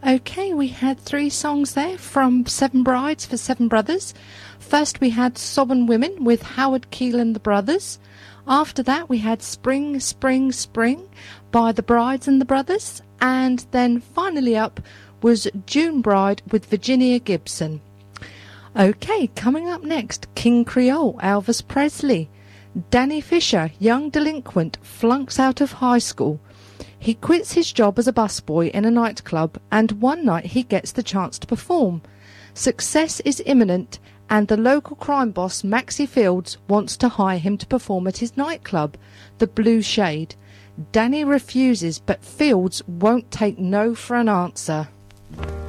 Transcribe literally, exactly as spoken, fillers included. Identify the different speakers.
Speaker 1: Okay, we had three songs there from Seven Brides for Seven Brothers. First we had Sobbin' Women with Howard Keel and the Brothers. After that we had Spring, Spring, Spring by the Brides and the Brothers. And then finally up was June Bride with Virginia Gibson. Okay, coming up next, King Creole, Elvis Presley. Danny Fisher, young delinquent, flunks out of high school. He quits his job as a busboy in a nightclub, and one night he gets the chance to perform. Success is imminent, and the local crime boss, Maxie Fields, wants to hire him to perform at his nightclub, the Blue Shade. Danny refuses, but Fields won't take no for an answer.